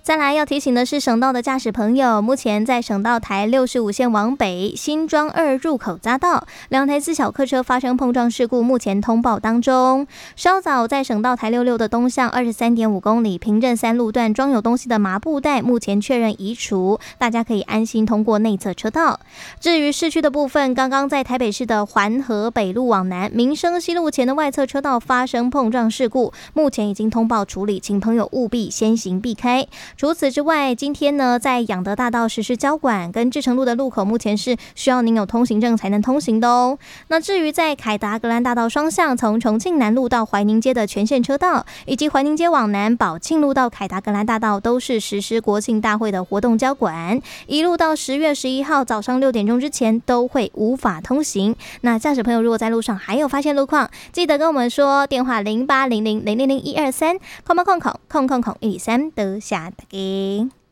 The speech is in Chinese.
再来要提醒的是，省道的驾驶朋友，目前在省道台65线往北新庄2入口匝道，2台自小客车发生碰撞事故，目前通报当中。稍早在省道台66的东向23.5公里平镇3路段装有东西的麻布袋，目前确认移除，大家可以安心通过内侧车道。至于市区的部分，刚刚在台北市的环河北路往南民生西路前的外侧车道发生碰撞事故，目前已经通报处理，请朋友务必先行避开。除此之外，今天呢，在仰德大道实施交管，跟志诚路的路口目前是需要您有通行证才能通行的哦。那至于在凯达格兰大道双向从重庆南路到怀宁街的全线车道，以及怀宁街往南宝庆路到凯达格兰大道都是实施国庆大会的活动交管，一路到10月11号早上6点钟之前都会无法通行。那驾驶朋友如果在路上还有发现路况，记得跟我们说，电话0800000123，空123，多谢大家。